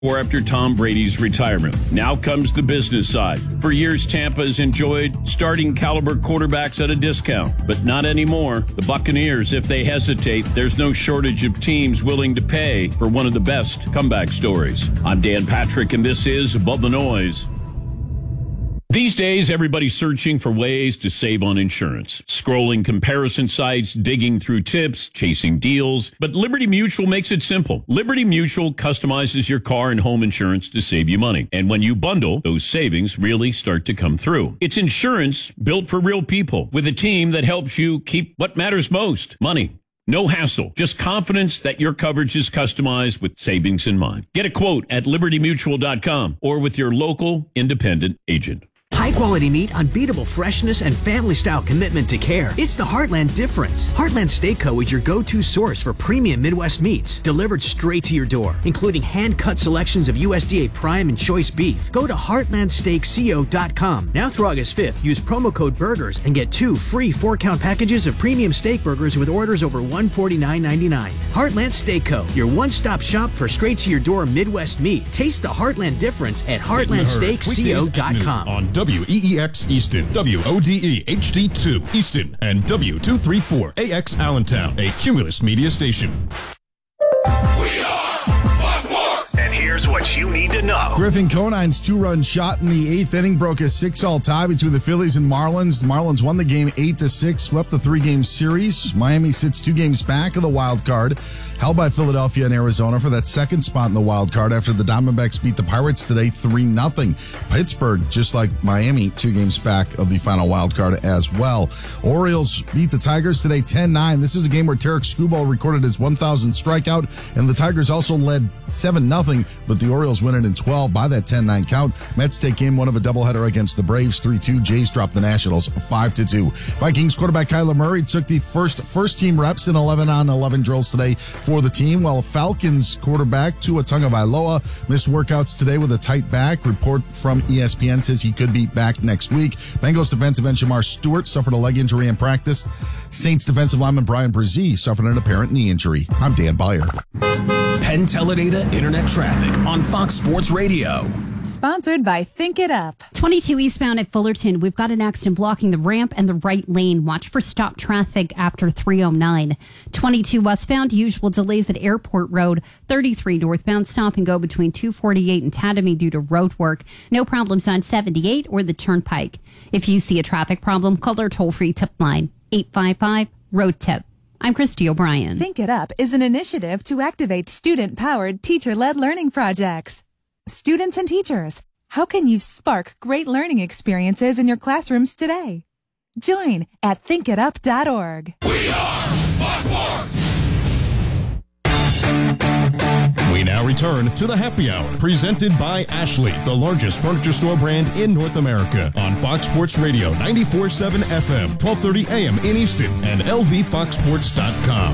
or after Tom Brady's retirement. Now comes the business side. For years, Tampa has enjoyed starting caliber quarterbacks at a discount, but not anymore. The Buccaneers, if they hesitate, there's no shortage of teams willing to pay for one of the best comeback stories. I'm Dan Patrick, and this is Above the Noise. These days, everybody's searching for ways to save on insurance. Scrolling comparison sites, digging through tips, chasing deals. But Liberty Mutual makes it simple. Liberty Mutual customizes your car and home insurance to save you money. And when you bundle, those savings really start to come through. It's insurance built for real people with a team that helps you keep what matters most, money. No hassle, just confidence that your coverage is customized with savings in mind. Get a quote at libertymutual.com or with your local independent agent. High-quality meat, unbeatable freshness, and family-style commitment to care. It's the Heartland difference. Heartland Steak Co. is your go-to source for premium Midwest meats, delivered straight to your door, including hand-cut selections of USDA Prime and Choice beef. Go to heartlandsteakco.com. Now through August 5th, use promo code BURGERS and get 2 free 4-count packages of premium steak burgers with orders over $149.99. Heartland Steak Co., your one-stop shop for straight-to-your-door Midwest meat. Taste the Heartland difference at heartlandsteakco.com. On WEEX Easton, WODE HD2 Easton, and W234AX Allentown, a Cumulus media station. We are Fox Sports! And here's what you need to know. Griffin Conine's 2-run shot in the 8th inning broke a 6-all tie between the Phillies and Marlins. The Marlins won the game 8-6, swept the 3-game series. Miami sits 2 games back of the wild card, held by Philadelphia and Arizona for that second spot in the wild card after the Diamondbacks beat the Pirates today 3-0. Pittsburgh, just like Miami, 2 games back of the final wild card as well. Orioles beat the Tigers today 10-9. This is a game where Tarek Skubal recorded his 1,000th strikeout, and the Tigers also led 7-0, but the Orioles win it in 12 by that 10-9 count. Mets take game 1 of a doubleheader against the Braves 3-2. Jays drop the Nationals 5-2. Vikings quarterback Kyler Murray took the first team reps in 11-on-11 drills today for the team, while Falcons quarterback Tua Tagovailoa missed workouts today with a tight back. Report from ESPN says he could be back next week. Bengals defensive end Jamar Stewart suffered a leg injury in practice. Saints defensive lineman Brian Brzee suffered an apparent knee injury. I'm Dan Beyer. Penn Teledata Internet Traffic on Fox Sports Radio. Sponsored by Think It Up. 22 eastbound at Fullerton. We've got an accident blocking the ramp and the right lane. Watch for stop traffic after 309. 22 westbound, usual delays at Airport Road. 33 northbound, stop and go between 248 and Tatamy due to road work. No problems on 78 or the Turnpike. If you see a traffic problem, call our toll-free tip line, 855-ROAD-TIP. I'm Christy O'Brien. Think It Up is an initiative to activate student-powered, teacher-led learning projects. Students and teachers, how can you spark great learning experiences in your classrooms today? Join at thinkitup.org. We are Fox Sports! We now return to the Happy Hour, presented by Ashley, the largest furniture store brand in North America, on Fox Sports Radio 94.7 FM, 1230 AM in Easton, and lvfoxsports.com.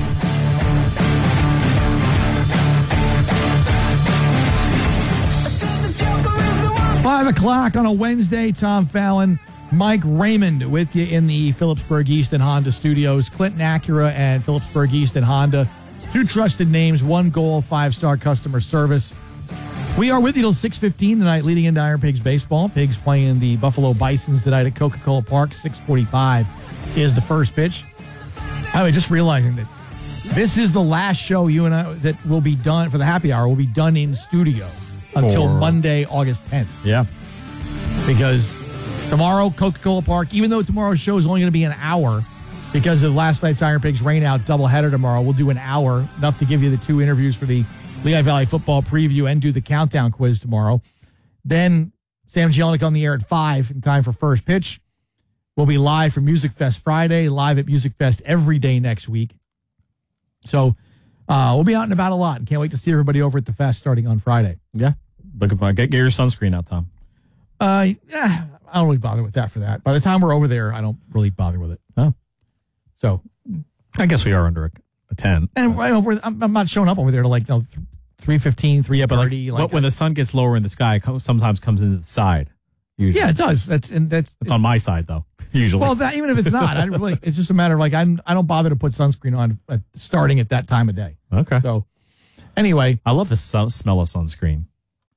5 o'clock on a Wednesday. Tom Fallon, Mike Raymond with you in the Phillipsburg Easton Honda studios. Clinton Acura and Phillipsburg Easton Honda, 2 trusted names, 1 goal, 5-star customer service. We are with you till 6:15 tonight, leading into Iron Pigs baseball. Pigs playing the Buffalo Bisons tonight at Coca-Cola Park. 6:45 is the first pitch. I mean, just realizing that this is the last show you and I that will be done for the Happy Hour will be done in studio until Monday, August 10th. Yeah. Because tomorrow, Coca-Cola Park, even though tomorrow's show is only going to be an hour because of last night's Iron Pigs rain-out doubleheader tomorrow, we'll do an hour, enough to give you the 2 interviews for the Lehigh Valley football preview and do the countdown quiz tomorrow. Then Sam Jelinek on the air at 5 in time for first pitch. We'll be live for Music Fest Friday, live at Music Fest every day next week. So we'll be out and about a lot and can't wait to see everybody over at the Fest starting on Friday. Yeah. Looking for get your sunscreen out, Tom. Yeah, I don't really bother with that for that. By the time we're over there, I don't really bother with it. Oh. So I guess we are under a 10. And I'm not showing up over there to 3:15, 3:30. Yeah, but when the sun gets lower in the sky, sometimes comes into the side. Usually. Yeah, it does. That's on my side though. Usually. Well, even if it's not, it's just a matter of I don't bother to put sunscreen on starting at that time of day. Okay. So anyway, I love the smell of sunscreen.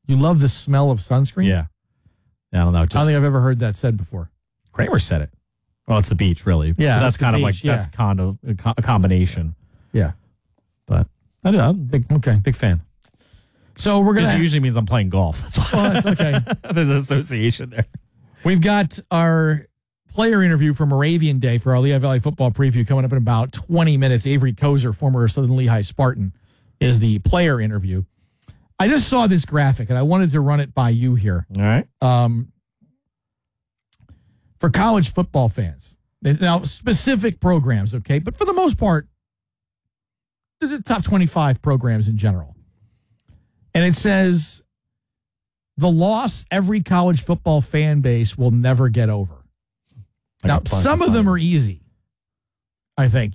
You love the smell of sunscreen? Yeah. I don't know. I don't think I've ever heard that said before. Kramer said it. Well, it's the beach, really. Yeah, But that's it's the kind of beach, like that's kind of a combination. Yeah. But I don't know. Big fan. So we're Because gonna. it usually means I'm playing golf. That's why. Well, that's okay. There's an association there. We've got our player interview for Moravian Day for our Lehigh Valley football preview coming up in about 20 minutes. Avery Kozer, former Southern Lehigh Spartan, is the player interview. I just saw this graphic, and I wanted to run it by you here. All right. For college football fans. Now, specific programs, okay? But for the most part, the top 25 programs in general. And it says, the loss every college football fan base will never get over. Now, some of them are easy, I think,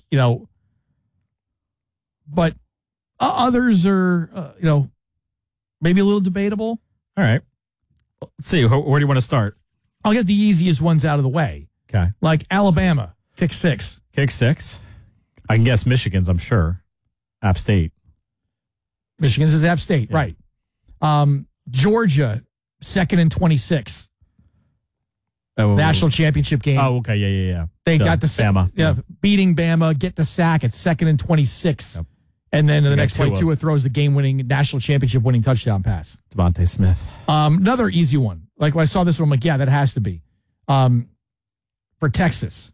but others are, maybe a little debatable. All right. Let's see. Where do you want to start? I'll get the easiest ones out of the way. Okay. Like Alabama, kick 6. Kick 6. I can guess Michigan's, I'm sure. App State. Michigan's is App State, Yeah. right. Georgia, 2nd and 26. Oh, National championship game. Oh, okay. Yeah. They got the Bama. Yeah, beating Bama, get the sack at 2nd and 26. Yep. And then in the next play, Tua throws the game-winning, national championship-winning touchdown pass. Devontae Smith. Another easy one. Like when I saw this one, I'm like, yeah, that has to be. For Texas.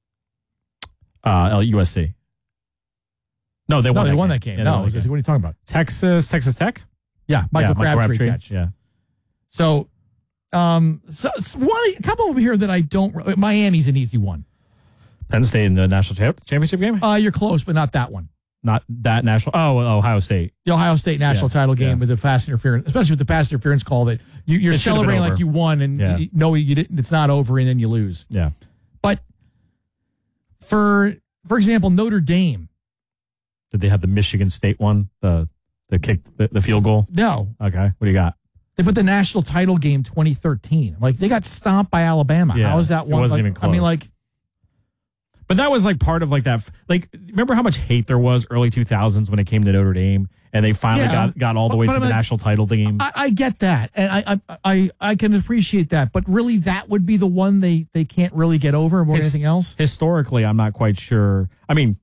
USC. No, they won that game. Yeah, no, what are you talking about? Texas Tech? Yeah, Michael Crabtree catch. Yeah. So, a couple over here that I don't. Miami's an easy one. Penn State in the national championship game? You're close, but not that one. Not that national. Oh, Ohio State. The Ohio State national title game with the pass interference, especially with the pass interference call that you're celebrating like you won and you didn't. It's not over and then you lose. Yeah. But for example, Notre Dame. Did they have the Michigan State one? The kick, the field goal? No. Okay. What do you got? They put the national title game 2013. Like they got stomped by Alabama. Yeah, how is that one? It wasn't even close. I mean, but that was like part of like that. Like, remember how much hate there was early 2000s when it came to Notre Dame, and they finally got all the way to the national title game. I get that, and I can appreciate that. But really, that would be the one they can't really get over more than anything else. Historically, I'm not quite sure. I mean,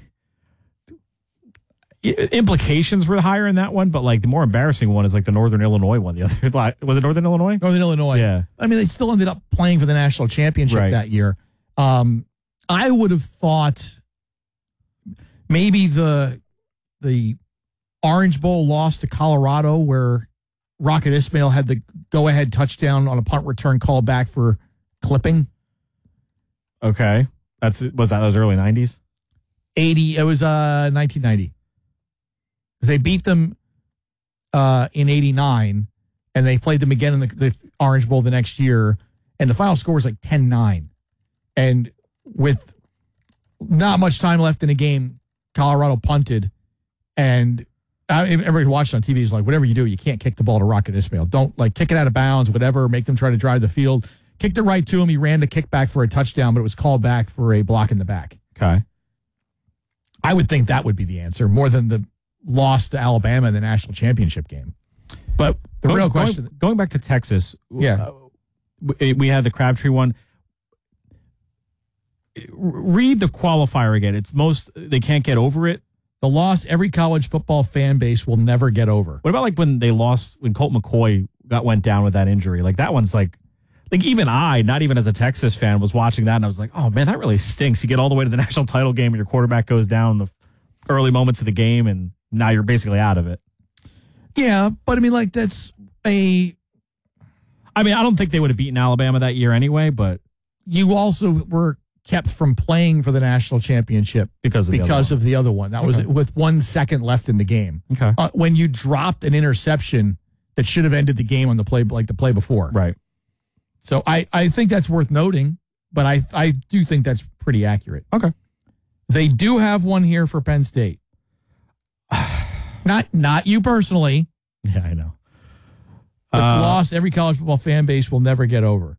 implications were higher in that one, but like the more embarrassing one is like the Northern Illinois one. The other was it Northern Illinois? Northern Illinois. Yeah. I mean, they still ended up playing for the national championship that year. I would have thought maybe the Orange Bowl loss to Colorado, where Rocket Ismail had the go-ahead touchdown on a punt return call back for clipping. Okay, was that those early 90s? 80. It was 1990. They beat them in 89, and they played them again in the Orange Bowl the next year, and the final score was like 10-9. And with not much time left in the game, Colorado punted, and everybody watching on TV is like, whatever you do, you can't kick the ball to Rocket Ismail. Don't kick it out of bounds, whatever, make them try to drive the field. Kicked it right to him. He ran the kickback for a touchdown, but it was called back for a block in the back. Okay. I would think that would be the answer more than the loss to Alabama in the national championship game. But the real question... Going back to Texas, yeah, we had the Crabtree one. Read the qualifier again. They can't get over it. The loss every college football fan base will never get over. What about like when Colt McCoy went down with that injury? Like that one's like even I, not even as a Texas fan, was watching that and I was like, oh man, that really stinks. You get all the way to the national title game and your quarterback goes down in the early moments of the game and now you're basically out of it. Yeah, but I mean, like I don't think they would have beaten Alabama that year anyway, but you also were kept from playing for the national championship because of the other one. That was with 1 second left in the game. Okay. When you dropped an interception that should have ended the game on the play before. Right. So I think that's worth noting, but I do think that's pretty accurate. Okay. They do have one here for Penn State. Not you personally. Yeah, I know. But the loss every college football fan base will never get over.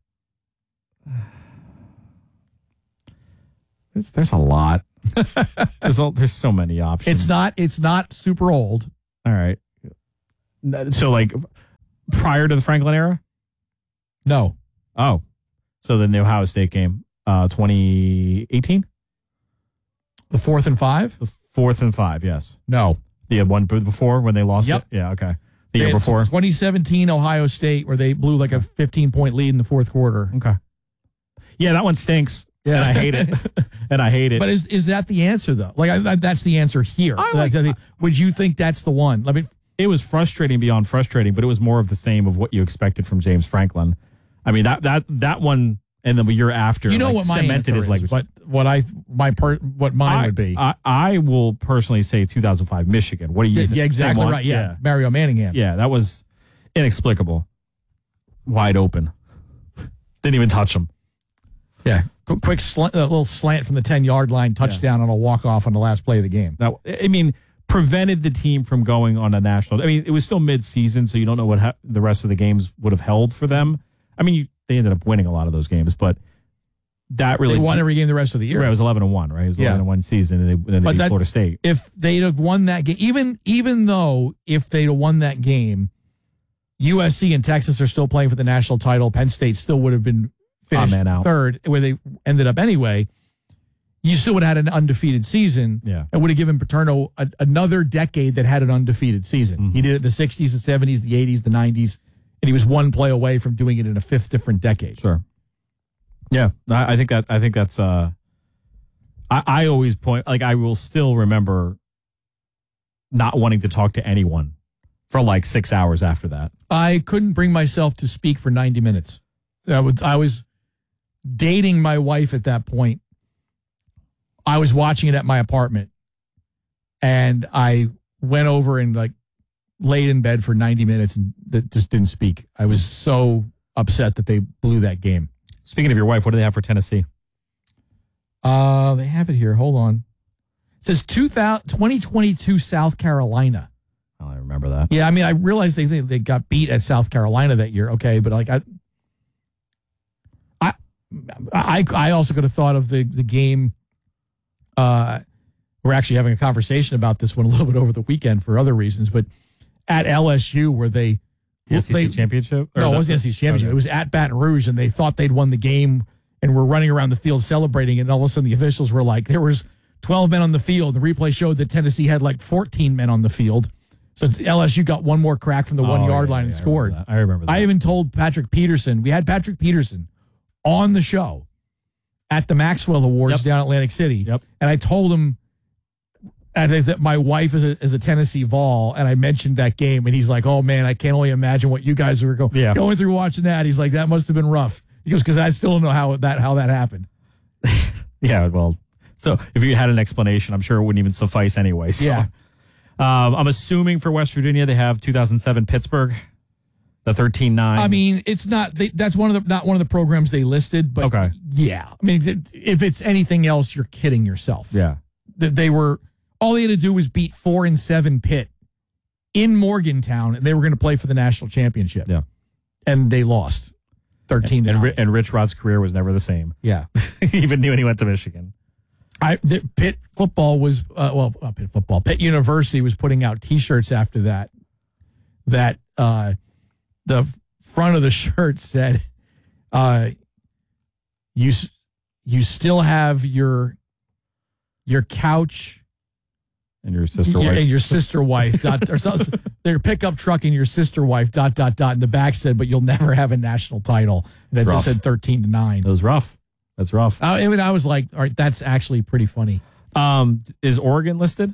There's a lot. There's so many options. It's not super old. All right. So Prior to the Franklin era? No. Oh. So then the Ohio State game, 2018? The 4th and 5? The 4th and 5, yes. No. The one before when they lost Yep. it? Yeah, okay. The year before? 2017 Ohio State, where they blew like a 15-point lead in the fourth quarter. Okay. Yeah, that one stinks. Yeah. And I hate it. And I hate it. But is that the answer, though? That's the answer here. Would you think that's the one? I mean, it was frustrating beyond frustrating, but it was more of the same of what you expected from James Franklin. I mean, that one and then the year after, you know what my cemented answer his is, language. but what mine would be. I will personally say 2005 Michigan. What do you think? Yeah, exactly right. Yeah. Mario Manningham. Yeah, that was inexplicable. Wide open. Didn't even touch him. Yeah. Quick little slant from the 10-yard line, touchdown on a walk-off on the last play of the game. Now, I mean, prevented the team from going on a national. I mean, it was still mid-season, so you don't know what the rest of the games would have held for them. I mean, they ended up winning a lot of those games, but that really... They won every game the rest of the year. Right, it was 11-1, right? It was 11-1 season, and then they beat Florida State. If they'd have won that game, even though if they'd have won that game, USC and Texas are still playing for the national title, Penn State still would have been finished third, where they ended up anyway, you still would have had an undefeated season. Yeah. It would have given Paterno another decade that had an undefeated season. Mm-hmm. He did it in the 60s, the 70s, the 80s, the 90s, and he was one play away from doing it in a fifth different decade. Sure. Yeah, I think that's I always point, like, I will still remember not wanting to talk to anyone for like 6 hours after that. I couldn't bring myself to speak for 90 minutes. I was dating my wife at that point. I was watching it at my apartment, and I went over and like laid in bed for 90 minutes and just didn't speak. I was so upset that they blew that game. Speaking of your wife, what do they have for Tennessee? They have it here. Hold on. It says 2022 South Carolina. Oh, I remember that. Yeah, I mean, I realized they got beat at South Carolina that year. Okay, but like I also could have thought of the game. We're actually having a conversation about this one a little bit over the weekend for other reasons, but at LSU where the SEC championship? No, it wasn't the SEC championship. Okay. It was at Baton Rouge, and they thought they'd won the game and were running around the field celebrating, and all of a sudden the officials were like, there was 12 men on the field. The replay showed that Tennessee had like 14 men on the field. So LSU got one more crack from the 1 yard line and scored. I remember that. I even told Patrick Peterson, we had Patrick Peterson on the show at the Maxwell Awards down in Atlantic City. Yep. And I told him that my wife is a Tennessee Vol, and I mentioned that game, and he's like, oh, man, I can't only imagine what you guys were going through watching that. He's like, that must have been rough. He goes, because I still don't know how that happened. Yeah, well, so if you had an explanation, I'm sure it wouldn't even suffice anyway. So. Yeah. I'm assuming for West Virginia, they have 2007 Pittsburgh. The 13-9. I mean, it's not. That's not one of the programs they listed. But okay. Yeah, I mean, if it's anything else, you're kidding yourself. Yeah, they were. All they had to do was beat 4-7 Pitt in Morgantown, and they were going to play for the national championship. Yeah, and they lost 13-9. And Rich Rod's career was never the same. Yeah, even when he went to Michigan. Pitt football was Pitt football. Pitt University was putting out T-shirts after that. The front of the shirt said, "You still have your couch and your sister wife and your sister wife their pickup truck and your sister wife ... And the back said, but you'll never have a national title." And then it said 13-9. That was rough. That's rough. I was like, all right, that's actually pretty funny. Is Oregon listed?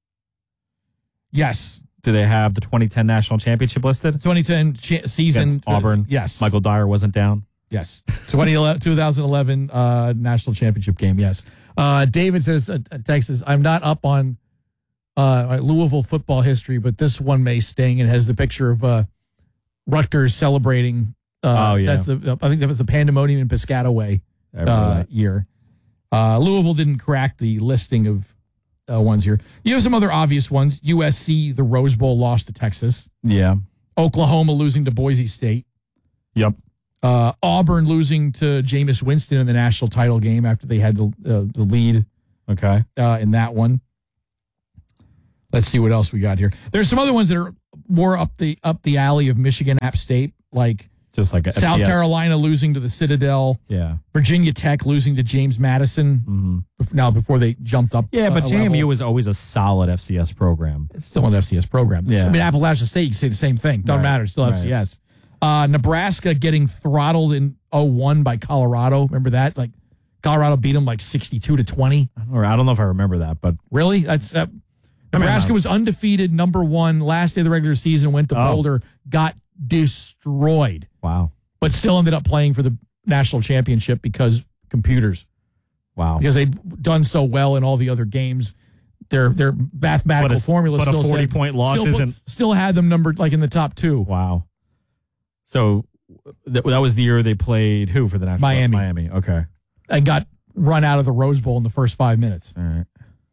Yes. Do they have the 2010 national championship listed? 2010 season. Against Auburn. Yes. Michael Dyer wasn't down. Yes. 2011 national championship game. Yes. David says, Texas, I'm not up on Louisville football history, but this one may sting. It has the picture of Rutgers celebrating. That's I think that was the Pandemonium in Piscataway year. Louisville didn't crack the listing of ones here. You have some other obvious ones. USC, the Rose Bowl lost to Texas. Yeah. Oklahoma losing to Boise State. Yep. Auburn losing to Jameis Winston in the national title game after they had the lead. Okay. In that one. Let's see what else we got here. There's some other ones that are more up the alley of Michigan, App State, like just like South FCS. Carolina losing to the Citadel. Yeah. Virginia Tech losing to James Madison. Now before they jumped up. Yeah, but a JMU level. was always a solid FCS program. It's still an FCS program. Yeah. I mean, Appalachian State, you can say the same thing. Doesn't matter. Still FCS. Nebraska getting throttled in 0-1 by Colorado. Remember that? Like Colorado beat them like 62-20. Or I don't know if I remember that, but Really? That's Nebraska was undefeated, number 1, last day of the regular season, went to Boulder, got destroyed. wow. But still ended up playing for the national championship because computers. Wow. Because they'd done so well in all the other games. Their mathematical formula but still a 40-point loss still had them numbered like in the top 2. Wow. So that was the year they played who for the national? Miami. Miami. Okay. And got run out of the Rose Bowl in the first 5 minutes. All right.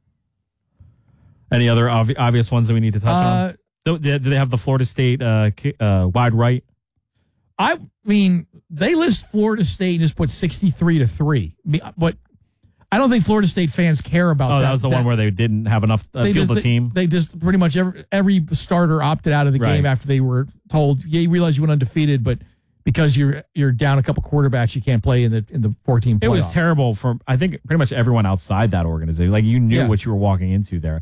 Any other obvious ones that we need to touch on? Do they have the Florida State wide right? I mean, they list Florida State and just put 63-3. But I don't think Florida State fans care about that. Oh, that was the one where they didn't have enough field the team? They just pretty much every starter opted out of the game after they were told, yeah, you realize you went undefeated, but because you're down a couple quarterbacks, you can't play in the 14 playoff. It was terrible for, I think, pretty much everyone outside that organization. Like, you knew what you were walking into there.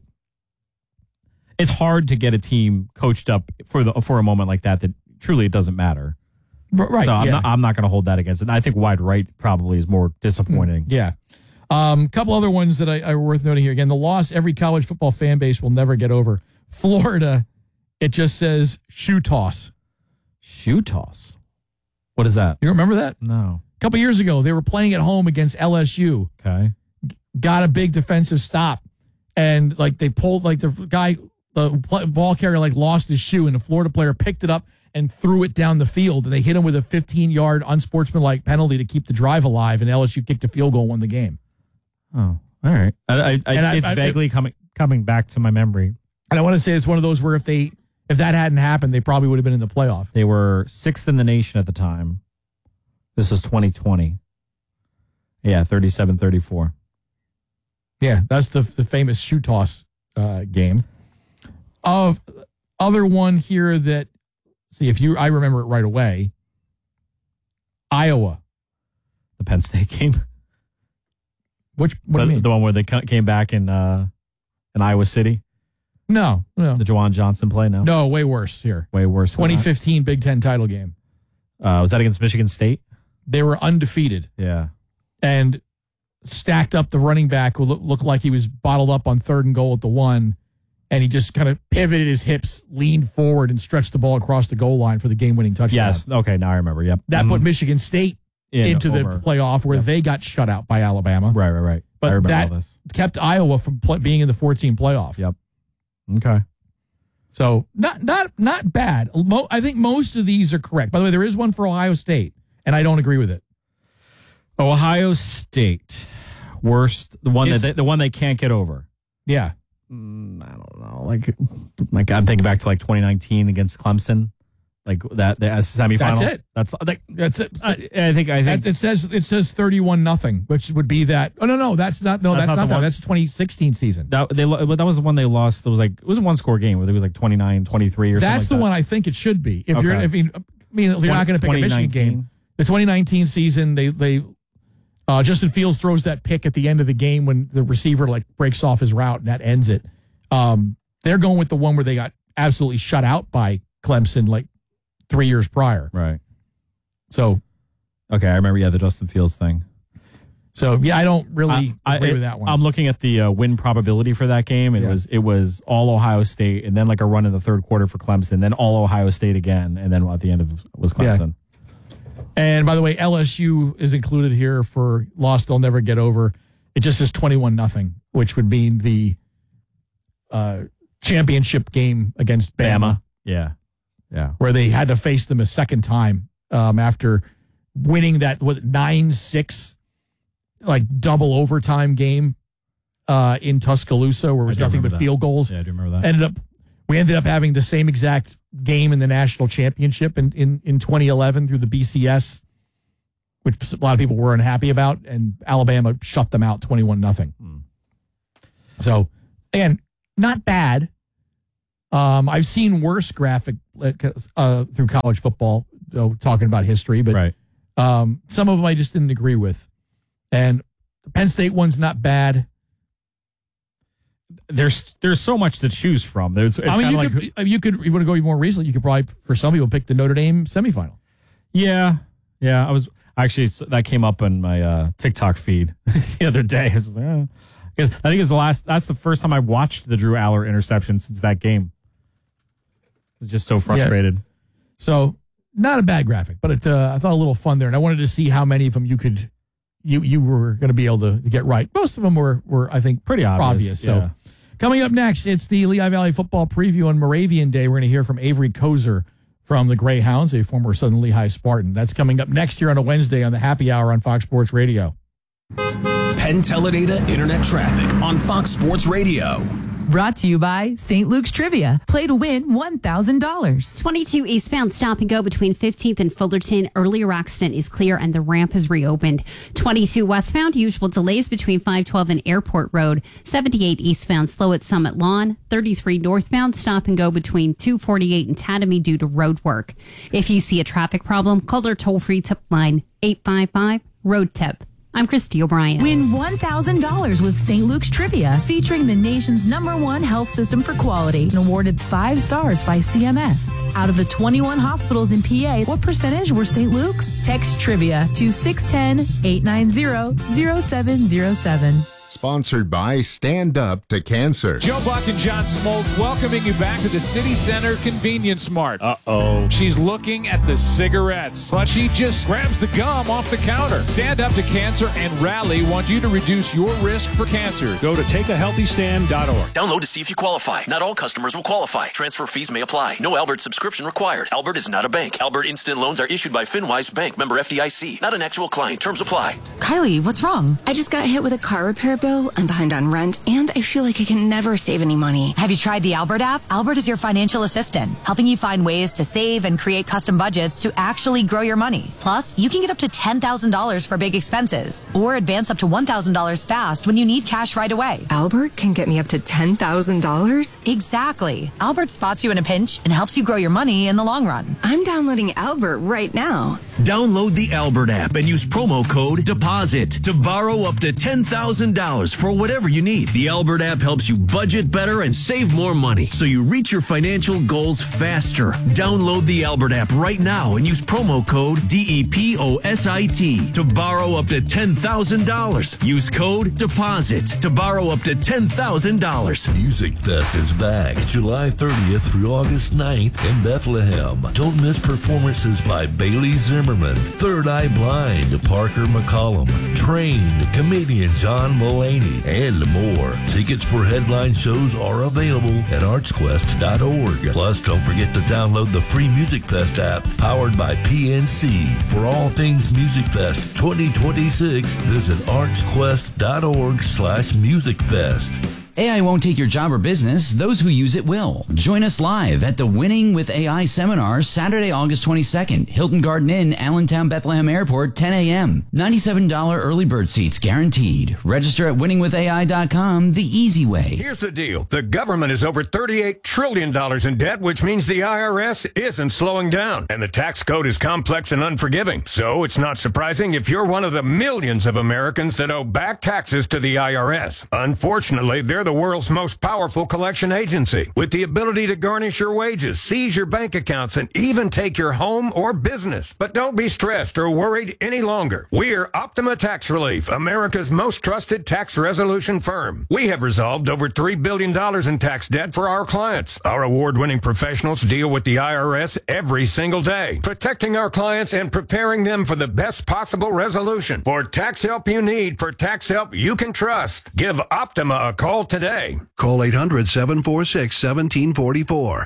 It's hard to get a team coached up for a moment like that truly it doesn't matter. Right. So I'm not going to hold that against it. And I think wide right probably is more disappointing. Yeah. Couple other ones that are worth noting here. Again, the loss every college football fan base will never get over. Florida, it just says shoe toss. Shoe toss? What is that? You remember that? No. A couple years ago, they were playing at home against LSU. Okay. Got a big defensive stop. And like they pulled, like the ball carrier lost his shoe, and the Florida player picked it up and threw it down the field. And they hit him with a 15-yard unsportsmanlike penalty to keep the drive alive. And LSU kicked a field goal and won the game. Oh, all right. It's vaguely coming back to my memory. And I want to say it's one of those where if that hadn't happened, they probably would have been in the playoff. They were 6th in the nation at the time. This was 2020. Yeah, 37-34. Yeah, that's the famous shoe toss game. Other one here that, I remember it right away. Iowa. The Penn State game. What do you mean? The one where they came back in Iowa City? No. The Juwan Johnson play? No, way worse here. Way worse. 2015 Big Ten title game. Was that against Michigan State? They were undefeated. Yeah. And stacked up the running back who looked like he was bottled up on 3rd and goal at the 1. And he just kind of pivoted his hips, leaned forward, and stretched the ball across the goal line for the game-winning touchdown. Yes. Okay, now I remember. Yep. That put Michigan State into the playoff where they got shut out by Alabama. Right. But I remember that all this. kept Iowa from being in the 14 playoff. Yep. Okay. So not bad. I think most of these are correct. By the way, there is one for Ohio State, and I don't agree with it. Ohio State, worst, the one they can't get over. Yeah. I don't know. Like I'm thinking back to 2019 against Clemson, like that the semifinal. That's it. I think it says 31-0, which would be that. Oh no, that's not. No, that's not that. That's the 2016 season. That was the one they lost. It was a one-score game where it was 29-23 or something. That's the one I think it should be. If you're not going to pick a Michigan game, the 2019 season, they Justin Fields throws that pick at the end of the game when the receiver breaks off his route and that ends it. They're going with the one where they got absolutely shut out by Clemson 3 years prior. Right. So. Okay, I remember, the Justin Fields thing. So, I don't really agree with that one. I'm looking at the win probability for that game. It was all Ohio State and then a run in the third quarter for Clemson, then all Ohio State again, and then at the end was Clemson. Yeah. And by the way, LSU is included here for loss they'll never get over. It just says 21-0, which would mean the championship game against Bama. Yeah. Where they had to face them a second time after winning that 9-6 double overtime game in Tuscaloosa where it was nothing but field goals. Yeah, I do remember that. We ended up having the same exact game in the national championship in 2011 through the BCS, which a lot of people were unhappy about, and Alabama shut them out 21-0. So, again, not bad. I've seen worse graphic through college football, talking about history, but Right. Some of them I just didn't agree with. And the Penn State one's not bad. There's so much to choose from. You want to go even more recently, you could probably, for some people, pick the Notre Dame semifinal. Yeah. I was actually, that came up in my TikTok feed the other day. I was like, because I think that's the first time I watched the Drew Aller interception since that game. I was just so frustrated. Yeah. So not a bad graphic, but I thought a little fun there, and I wanted to see how many of them you were going to be able to get right. Most of them were I think, pretty obvious. So coming up next, it's the Lehigh Valley football preview on Moravian Day. We're going to hear from Avery Kozer from the Greyhounds, a former Southern Lehigh Spartan. That's coming up next year on a Wednesday on the Happy Hour on Fox Sports Radio. Penn Teledata Internet Traffic on Fox Sports Radio. Brought to you by St. Luke's Trivia. Play to win $1,000. 22 eastbound stop and go between 15th and Fullerton. Earlier accident is clear and the ramp is reopened. 22 westbound, usual delays between 512 and Airport Road. 78 eastbound, slow at Summit Lawn. 33 northbound, stop and go between 248 and Tatamy due to road work. If you see a traffic problem, call their toll-free tip line 855-ROAD-TIP. I'm Christy O'Brien. Win $1,000 with St. Luke's Trivia, featuring the nation's #1 health system for quality and awarded 5 stars by CMS. Out of the 21 hospitals in PA, what percentage were St. Luke's? Text Trivia to 610-890-0707. Sponsored by Stand Up to Cancer. Joe Buck and John Smoltz welcoming you back to the City Center Convenience Mart. Uh-oh. She's looking at the cigarettes, but she just grabs the gum off the counter. Stand Up to Cancer and Rally want you to reduce your risk for cancer. Go to takeahealthystand.org. Download to see if you qualify. Not all customers will qualify. Transfer fees may apply. No Albert subscription required. Albert is not a bank. Albert Instant Loans are issued by FinWise Bank, member FDIC. Not an actual client. Terms apply. Kylie, what's wrong? I just got hit with a car repair bill. I'm behind on rent, and I feel like I can never save any money. Have you tried the Albert app? Albert is your financial assistant, helping you find ways to save and create custom budgets to actually grow your money. Plus, you can get up to $10,000 for big expenses, or advance up to $1,000 fast when you need cash right away. Albert can get me up to $10,000? Exactly. Albert spots you in a pinch and helps you grow your money in the long run. I'm downloading Albert right now. Download the Albert app and use promo code DEPOSIT to borrow up to $10,000 for whatever you need. The Albert app helps you budget better and save more money so you reach your financial goals faster. Download the Albert app right now and use promo code DEPOSIT to borrow up to $10,000. Use code DEPOSIT to borrow up to $10,000. Music Fest is back July 30th through August 9th in Bethlehem. Don't miss performances by Bailey Zimmerman, Third Eye Blind, Parker McCollum, Train, comedian John Mulaney, and more. Tickets for headline shows are available at artsquest.org. Plus, don't forget to download the free Music Fest app powered by PNC. For all things Music Fest 2026, visit artsquest.org/musicfest. AI won't take your job or business. Those who use it will. Join us live at the Winning with AI seminar Saturday, August 22nd, Hilton Garden Inn, Allentown, Bethlehem Airport, 10 a.m. $97 early bird seats guaranteed. Register at winningwithai.com, the easy way. Here's the deal. The government is over $38 trillion in debt, which means the IRS isn't slowing down. And the tax code is complex and unforgiving. So it's not surprising if you're one of the millions of Americans that owe back taxes to the IRS. Unfortunately, they're the world's most powerful collection agency, with the ability to garnish your wages, seize your bank accounts, and even take your home or business. But don't be stressed or worried any longer. We're Optima Tax Relief, America's most trusted tax resolution firm. We have resolved over $3 billion in tax debt for our clients. Our award-winning professionals deal with the IRS every single day, protecting our clients and preparing them for the best possible resolution. For tax help you need, for tax help you can trust, give Optima a call today. Call 800-746-1744.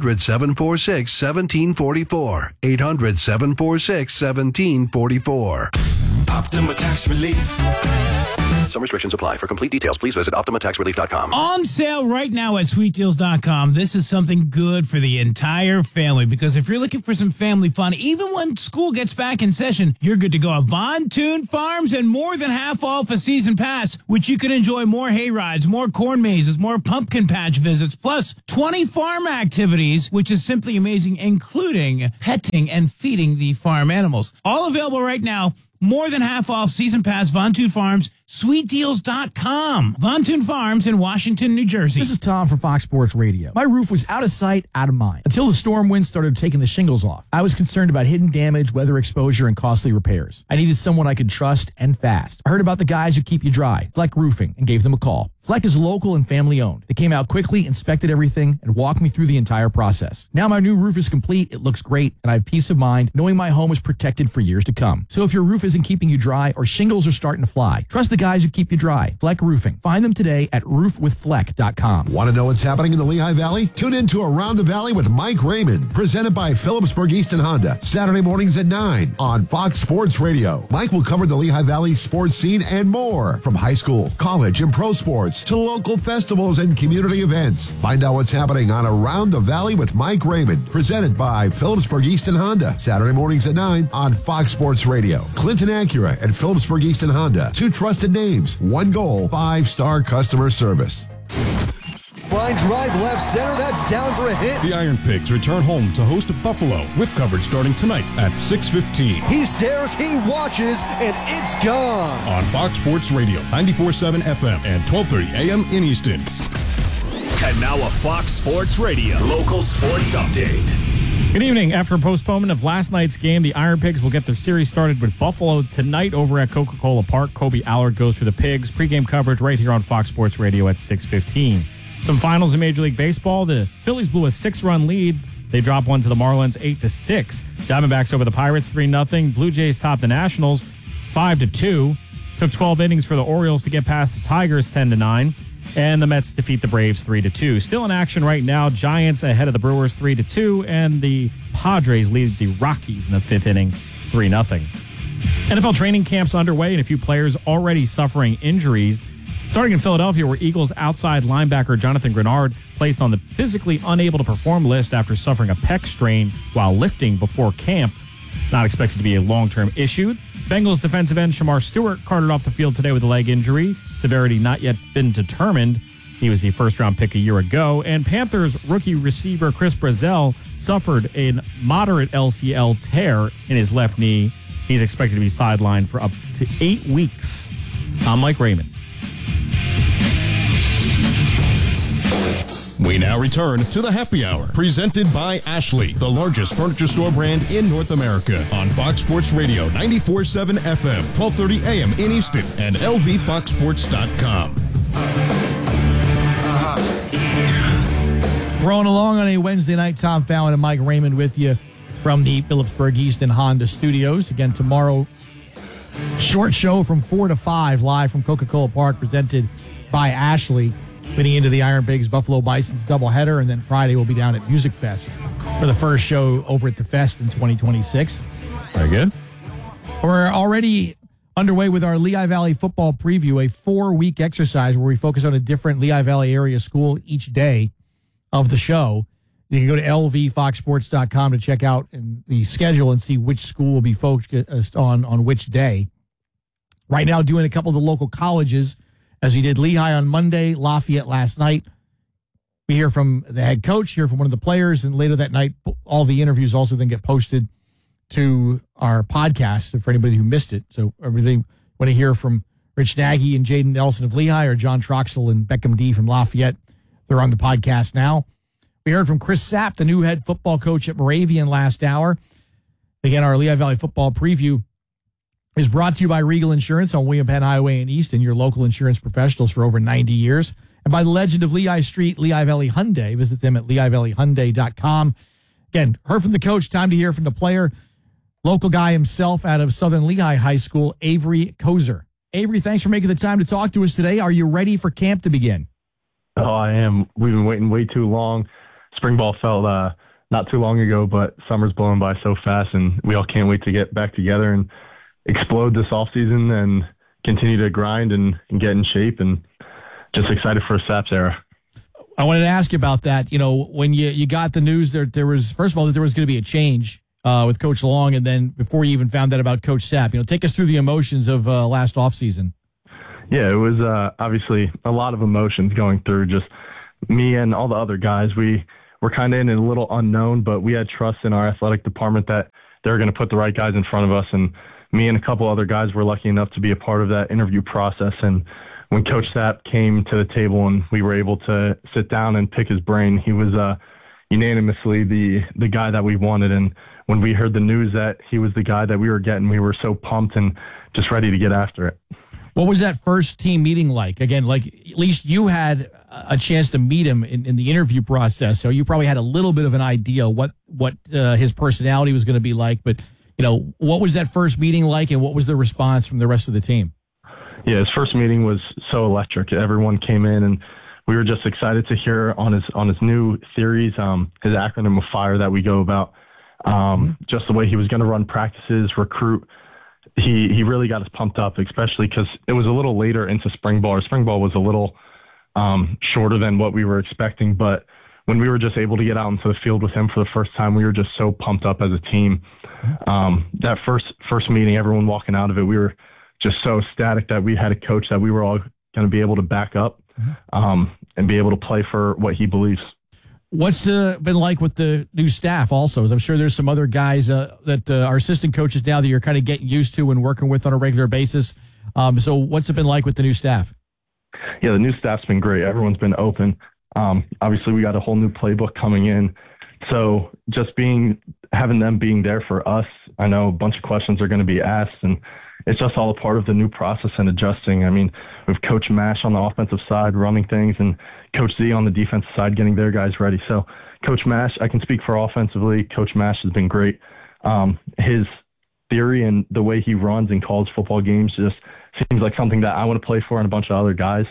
800-746-1744. 800-746-1744. Optima Tax Relief. Some restrictions apply. For complete details, please visit OptimaTaxRelief.com. On sale right now at SweetDeals.com. This is something good for the entire family, because if you're looking for some family fun, even when school gets back in session, you're good to go. At Von Toon Farms, and more than half off a season pass, which you can enjoy more hay rides, more corn mazes, more pumpkin patch visits, plus 20 farm activities, which is simply amazing, including petting and feeding the farm animals. All available right now. More than half off season pass, Von Toon Farms, SweetDeals.com. Von Toon Farms in Washington, New Jersey. This is Tom from Fox Sports Radio. My roof was out of sight, out of mind, until the storm winds started taking the shingles off. I was concerned about hidden damage, weather exposure, and costly repairs. I needed someone I could trust and fast. I heard about the guys who keep you dry, Fleck Roofing, and gave them a call. Fleck is local and family owned. They came out quickly, inspected everything, and walked me through the entire process. Now my new roof is complete, it looks great, and I have peace of mind knowing my home is protected for years to come. So if your roof isn't keeping you dry or shingles are starting to fly, trust the guys who keep you dry. Fleck Roofing. Find them today at roofwithfleck.com. Want to know what's happening in the Lehigh Valley? Tune in to Around the Valley with Mike Raymond, presented by Phillipsburg Easton Honda, Saturday mornings at 9 on Fox Sports Radio. Mike will cover the Lehigh Valley sports scene and more, from high school, college, and pro sports to local festivals and community events. Find out what's happening on Around the Valley with Mike Raymond, presented by Phillipsburg Easton Honda, Saturday mornings at 9 on Fox Sports Radio. Clinton Acura and Phillipsburg Easton Honda, 2 trusted names, 1 goal, 5-star customer service. Line drive left center, that's down for a hit. The Iron Pigs return home to host Buffalo with coverage starting tonight at 6:15. He stares, he watches, and it's gone. On Fox Sports Radio, 94.7 FM and 12:30 a.m. in Easton. And now a Fox Sports Radio local sports update. Good evening. After a postponement of last night's game, the Iron Pigs will get their series started with Buffalo tonight over at Coca-Cola Park. Kobe Allard goes for the Pigs. Pre-game coverage right here on Fox Sports Radio at 6:15. Some finals in Major League Baseball. The Phillies blew a 6-run lead. They dropped one to the Marlins 8-6. Diamondbacks over the Pirates 3-0. Blue Jays topped the Nationals 5-2. Took 12 innings for the Orioles to get past the Tigers 10-9. And the Mets defeat the Braves 3-2. Still in action right now. Giants ahead of the Brewers 3-2. And the Padres lead the Rockies in the 5th inning 3-0. NFL training camps underway and a few players already suffering injuries. Starting in Philadelphia, where Eagles outside linebacker Jonathan Grenard placed on the physically unable to perform list after suffering a pec strain while lifting before camp. Not expected to be a long-term issue. Bengals defensive end Shamar Stewart carted off the field today with a leg injury. Severity not yet been determined. He was the first-round pick a year ago. And Panthers rookie receiver Chris Brazzell suffered a moderate LCL tear in his left knee. He's expected to be sidelined for up to 8 weeks. I'm Mike Raymond. We now return to the Happy Hour, presented by Ashley, the largest furniture store brand in North America, on Fox Sports Radio, 94.7 FM, 12:30 a.m. in Easton, and lvfoxsports.com. Rolling along on a Wednesday night, Tom Fallon and Mike Raymond with you from the Phillipsburg Easton Honda Studios. Again, tomorrow, short show from 4 to 5, live from Coca-Cola Park, presented by Ashley. Leading into the Iron Pigs Buffalo Bisons doubleheader, and then Friday we'll be down at Music Fest for the first show over at the Fest in 2026. Very good. We're already underway with our Lehigh Valley football preview, a 4-week exercise where we focus on a different Lehigh Valley area school each day of the show. You can go to lvfoxsports.com to check out the schedule and see which school will be focused on which day. Right now, doing a couple of the local colleges, as we did Lehigh on Monday, Lafayette last night. We hear from the head coach, hear from one of the players, and later that night, all the interviews also then get posted to our podcast for anybody who missed it. So everything, want to hear from Rich Nagy and Jaden Nelson of Lehigh, or John Troxel and Beckham D from Lafayette, they're on the podcast now. We heard from Chris Sapp, the new head football coach at Moravian last hour. Again, our Lehigh Valley football preview is brought to you by Regal Insurance on William Penn Highway in Easton, your local insurance professionals for over 90 years. And by the legend of Lehigh Street, Lehigh Valley Hyundai. Visit them at LehighValleyHyundai.com. Again, heard from the coach, time to hear from the player, local guy himself out of Southern Lehigh High School, Avery Kozer. Avery, thanks for making the time to talk to us today. Are you ready for camp to begin? Oh, I am. We've been waiting way too long. Spring ball felt not too long ago, but summer's blowing by so fast, and we all can't wait to get back together and explode this offseason and continue to grind and get in shape, and just excited for a Saps era. I wanted to ask you about that. You know, when you got the news there was, first of all, that there was going to be a change with Coach Long, and then before you even found out about Coach Sapp, take us through the emotions of last offseason. Yeah, it was obviously a lot of emotions going through. Just me and all the other guys, we were kind of in a little unknown, but we had trust in our athletic department that they were going to put the right guys in front of us. And me and a couple other guys were lucky enough to be a part of that interview process. And when Coach Sapp came to the table and we were able to sit down and pick his brain, he was unanimously the guy that we wanted. And when we heard the news that he was the guy that we were getting, we were so pumped and just ready to get after it. What was that first team meeting like? Again, like at least you had a chance to meet him in the interview process, so you probably had a little bit of an idea what his personality was going to be like. But what was that first meeting like, and what was the response from the rest of the team? Yeah, his first meeting was so electric. Everyone came in, and we were just excited to hear on his new theories, his acronym of FIRE that we go about, just the way he was going to run practices, recruit. He really got us pumped up, especially because it was a little later into spring ball. Our spring ball was a little shorter than what we were expecting, but when we were just able to get out into the field with him for the first time, we were just so pumped up as a team. That first meeting, everyone walking out of it, we were just so ecstatic that we had a coach that we were all going to be able to back up and be able to play for what he believes. What's been like with the new staff also? I'm sure there's some other guys that are assistant coaches now that you're kind of getting used to and working with on a regular basis. So what's it been like with the new staff? Yeah, the new staff's been great. Everyone's been open. Obviously, we got a whole new playbook coming in. So just having them being there for us, I know a bunch of questions are going to be asked, and it's just all a part of the new process and adjusting. I mean, with Coach Mash on the offensive side running things and Coach Z on the defensive side getting their guys ready. So Coach Mash, I can speak for offensively. Coach Mash has been great. His theory and the way he runs and calls football games just seems like something that I want to play for and a bunch of other guys.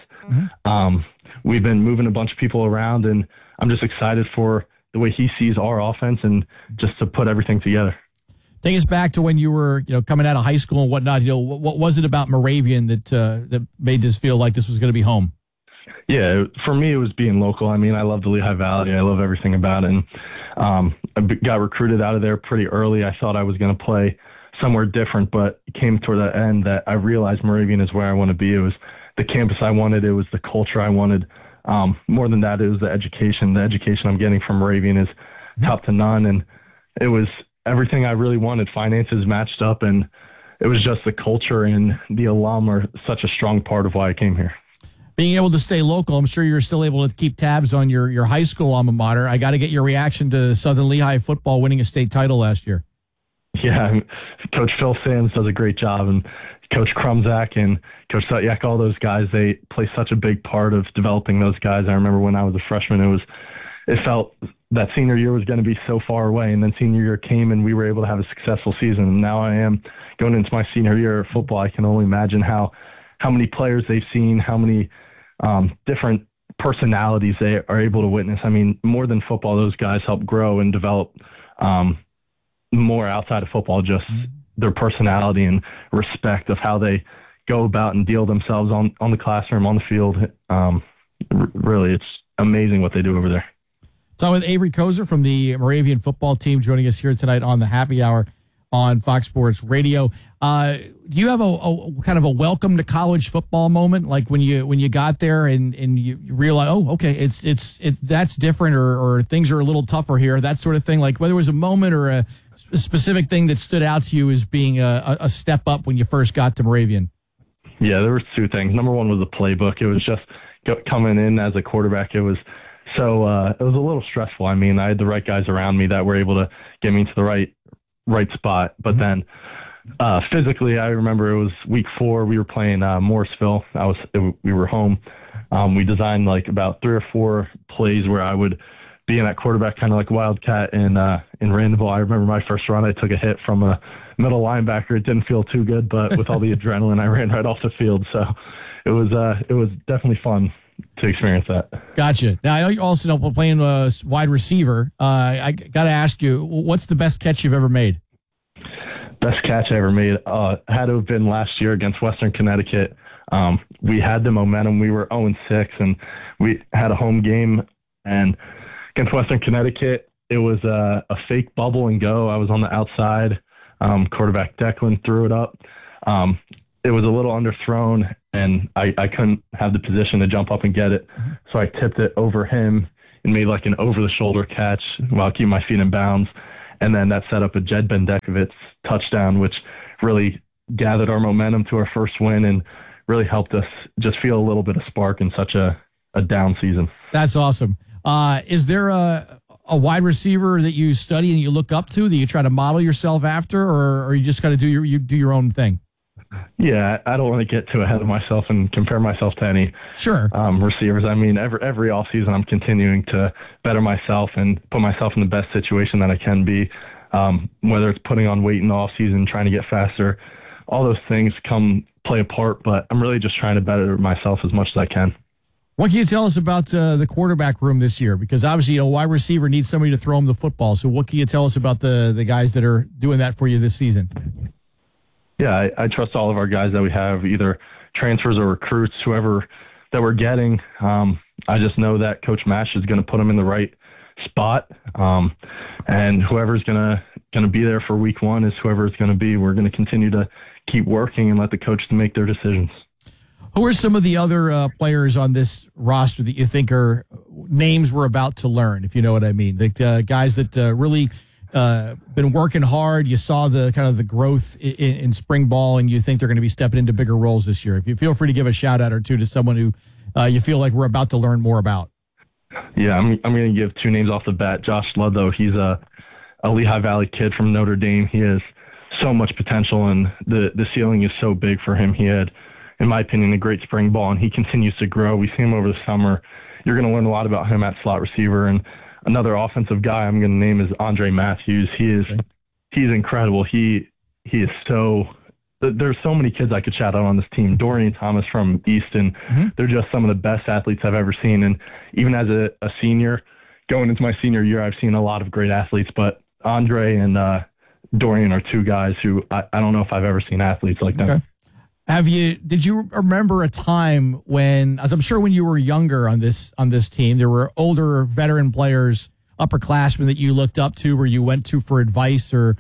We've been moving a bunch of people around, and I'm just excited for the way he sees our offense and just to put everything together. Take us back to when you were, coming out of high school and whatnot. What was it about Moravian that made this feel like this was going to be home? Yeah, for me, it was being local. I mean, I love the Lehigh Valley. I love everything about it. And I got recruited out of there pretty early. I thought I was going to play somewhere different, but it came toward the end that I realized Moravian is where I want to be. It was the campus I wanted. It was the culture I wanted. More than that, it was the education. The education I'm getting from Moravian is top to none. And it was everything I really wanted. Finances matched up, and it was just the culture and the alum are such a strong part of why I came here. Being able to stay local, I'm sure you're still able to keep tabs on your high school alma mater. I got to get your reaction to Southern Lehigh football winning a state title last year. Yeah, Coach Phil Sands does a great job, and Coach Krumzak and Coach Sutyak, all those guys, they play such a big part of developing those guys. I remember when I was a freshman, it felt that senior year was going to be so far away, and then senior year came and we were able to have a successful season. And now I am going into my senior year of football. I can only imagine how many players they've seen, how many different personalities they are able to witness. I mean, more than football, those guys help grow and develop more outside of football, just their personality and respect of how they go about and deal themselves on the classroom, on the field. Really, it's amazing what they do over there. So with Avery Kozer from the Moravian football team joining us here tonight on the Happy Hour on Fox Sports Radio. Do you have a kind of a welcome to college football moment, like when you got there and you realize, oh, okay, it's that's different, or things are a little tougher here, that sort of thing? Like whether it was a moment or a specific thing that stood out to you as being a step up when you first got to Moravian? Yeah, there were two things. Number one was the playbook. It was just coming in as a quarterback. It was a little stressful. I mean, I had the right guys around me that were able to get me into the right spot. But then physically, I remember it was week 4. We were playing Morrisville. We were home. We designed like about 3 or 4 plays where I would be in that quarterback, kind of like Wildcat in Randallville. I remember my first run, I took a hit from a middle linebacker. It didn't feel too good, but with all the adrenaline, I ran right off the field. So it was definitely fun to experience that. Gotcha. Now, I know you also playing wide receiver. I got to ask you, what's the best catch you've ever made? Best catch I ever made had to have been last year against Western Connecticut. We had the momentum. We were 0-6, and we had a home game. And against Western Connecticut, it was a fake bubble and go. I was on the outside. Quarterback Declan threw it up. It was a little underthrown, and I couldn't have the position to jump up and get it. So I tipped it over him and made like an over-the-shoulder catch while keeping my feet in bounds. And then that set up a Jed Bendekovich touchdown, which really gathered our momentum to our first win and really helped us just feel a little bit of spark in such a down season. That's awesome. Is there a wide receiver that you study and you look up to that you try to model yourself after, or you just got to do your own thing? Yeah, I don't want to get too ahead of myself and compare myself to any receivers. I mean, every offseason I'm continuing to better myself and put myself in the best situation that I can be, whether it's putting on weight in the offseason, trying to get faster. All those things play a part, but I'm really just trying to better myself as much as I can. What can you tell us about the quarterback room this year? Because obviously, a wide receiver needs somebody to throw him the football. So what can you tell us about the guys that are doing that for you this season? Yeah, I trust all of our guys that we have, either transfers or recruits, whoever that we're getting. I just know that Coach Mash is going to put them in the right spot, and whoever's going to be there for week one is whoever it's going to be. We're going to continue to keep working and let the coaches make their decisions. Who are some of the other players on this roster that you think are names we're about to learn, if you know what I mean? Like guys that really been working hard. You saw the kind of the growth in spring ball, and you think they're going to be stepping into bigger roles this year. If you feel free to give a shout out or two to someone who you feel like we're about to learn more about. Yeah, I'm going to give two names off the bat. Josh Ludlow, he's a Lehigh Valley kid from Notre Dame. He has so much potential, and the ceiling is so big for him. He had, in my opinion, a great spring ball, and he continues to grow. We see him over the summer. You're going to learn a lot about him at slot receiver. And another offensive guy I'm going to name is Andre Matthews. He's incredible. He is so. There's so many kids I could shout out on this team. Dorian Thomas from Easton. They're just some of the best athletes I've ever seen. And even as a senior, going into my senior year, I've seen a lot of great athletes. But Andre and Dorian are two guys who I don't know if I've ever seen athletes like them. Okay. Did you remember a time when, as I'm sure when you were younger on this team, there were older veteran players, upperclassmen that you looked up to, or you went to for advice or,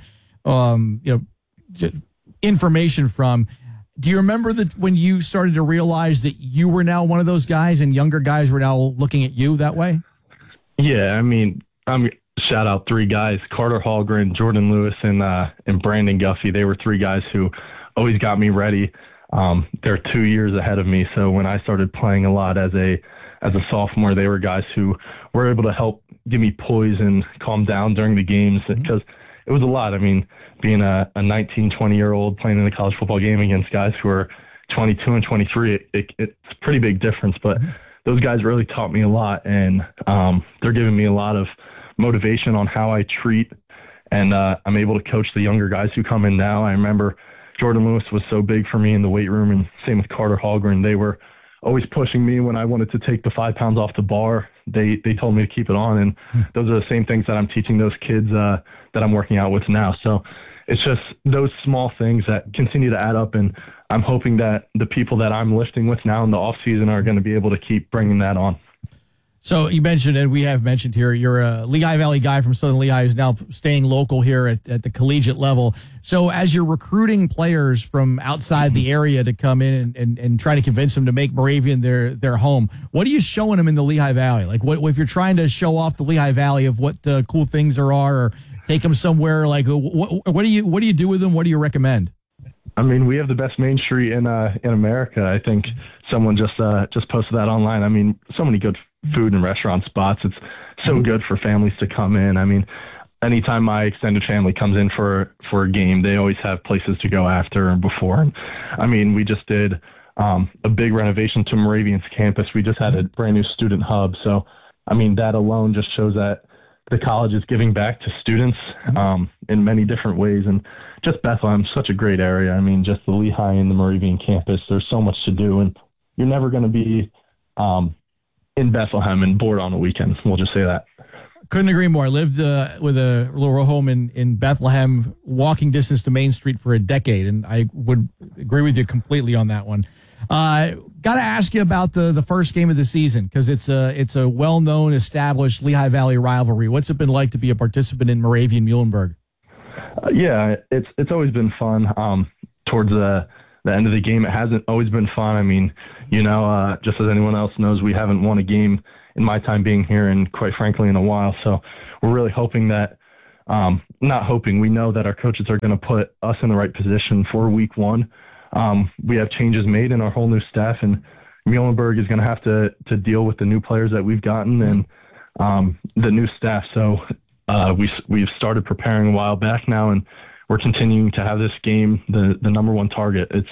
information from? Do you remember that when you started to realize that you were now one of those guys and younger guys were now looking at you that way? Yeah, I mean, shout out three guys: Carter Hallgren, Jordan Lewis, and Brandon Guffey. They were three guys who always got me ready. They're 2 years ahead of me. So when I started playing a lot as a sophomore, they were guys who were able to help give me poise and calm down during the games, because it was a lot. I mean, being a 19, 20-year-old playing in a college football game against guys who are 22 and 23, it's a pretty big difference. But those guys really taught me a lot, and they're giving me a lot of motivation on how I treat, and I'm able to coach the younger guys who come in now. I remember Jordan Lewis was so big for me in the weight room, and same with Carter Hallgren. They were always pushing me when I wanted to take the 5 pounds off the bar. They told me to keep it on, and those are the same things that I'm teaching those kids that I'm working out with now. So it's just those small things that continue to add up, and I'm hoping that the people that I'm lifting with now in the off season are going to be able to keep bringing that on. So you mentioned, and we have mentioned here, you're a Lehigh Valley guy from Southern Lehigh who's now staying local here at the collegiate level. So as you're recruiting players from outside the area to come in and try to convince them to make Moravian their home, what are you showing them in the Lehigh Valley? Like, what if you're trying to show off the Lehigh Valley of what the cool things there are, or take them somewhere? Like, what do you do with them? What do you recommend? I mean, we have the best main street in America. I think someone just posted that online. I mean, so many good food and restaurant spots. It's so good for families to come in. I mean, anytime my extended family comes in for a game, they always have places to go after and before. And I mean, we just did a big renovation to Moravian's campus. We just had a brand new student hub. So, I mean, that alone just shows that the college is giving back to students in many different ways. And just Bethlehem's such a great area. I mean, just the Lehigh and the Moravian campus, there's so much to do, and you're never going to be in Bethlehem and bored on the weekends. We'll just say that. Couldn't agree more. I lived with a little row home in Bethlehem, walking distance to Main Street for a decade, and I would agree with you completely on that one. Got to ask you about the first game of the season, because it's a well-known, established Lehigh Valley rivalry. What's it been like to be a participant in Moravian-Muhlenberg? Yeah, it's always been fun. Towards the end of the game, it hasn't always been fun. I mean, just as anyone else knows, we haven't won a game in my time being here, and quite frankly, in a while. So we're really hoping that, not hoping, we know that our coaches are going to put us in the right position for week one. We have changes made in our whole new staff, and Muhlenberg is going to have to deal with the new players that we've gotten and the new staff. So we've started preparing a while back now, and we're continuing to have this game the number one target. It's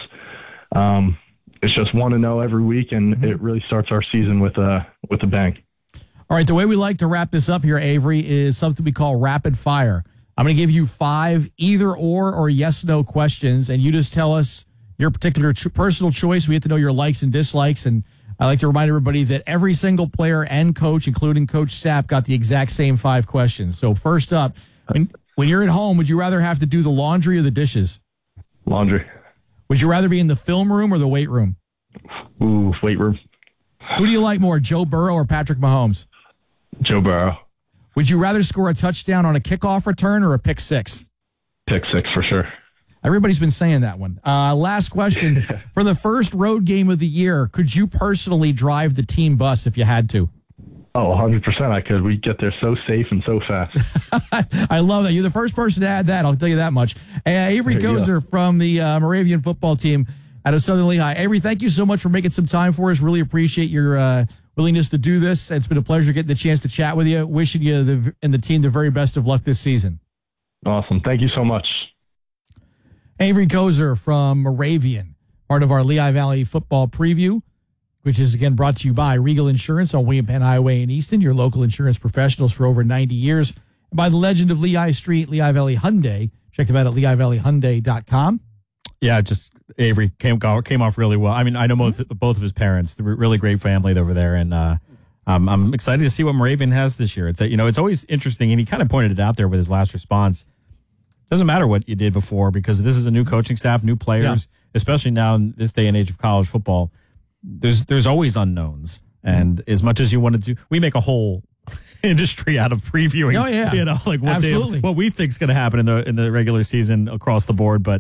just 1-0 every week, and it really starts our season with a bang. All right, the way we like to wrap this up here, Avery, is something we call rapid fire. I'm going to give you 5 either or yes/no questions, and you just tell us your particular personal choice. We have to know your likes and dislikes, and I like to remind everybody that every single player and coach, including Coach Sapp, got the exact same 5 questions. So first up, when you're at home, would you rather have to do the laundry or the dishes? Laundry. Would you rather be in the film room or the weight room? Ooh, weight room. Who do you like more, Joe Burrow or Patrick Mahomes? Joe Burrow. Would you rather score a touchdown on a kickoff return or a pick six? Pick six for sure. Everybody's been saying that one. Last question. For the first road game of the year, could you personally drive the team bus if you had to? Oh, 100% I could. We get there so safe and so fast. I love that. You're the first person to add that. I'll tell you that much. Avery Kozer from the Moravian football team out of Southern Lehigh. Avery, thank you so much for making some time for us. Really appreciate your willingness to do this. It's been a pleasure getting the chance to chat with you. Wishing you and the team the very best of luck this season. Awesome. Thank you so much. Avery Kozer from Moravian, part of our Lehigh Valley football preview, which is, again, brought to you by Regal Insurance on William Penn Highway in Easton, your local insurance professionals for over 90 years, and by the legend of Lehigh Street, Lehigh Valley Hyundai. Check them out at LehighValleyHyundai.com. Yeah, just Avery came off really well. I mean, I know both of his parents. They're a really great family over there, and I'm excited to see what Moravian has this year. It's always interesting, and he kind of pointed it out there with his last response. Doesn't matter what you did before, because this is a new coaching staff, new players, especially now in this day and age of college football. There's always unknowns, and as much as you want to do, we make a whole industry out of previewing. Oh yeah, like what we think is going to happen in the regular season across the board. But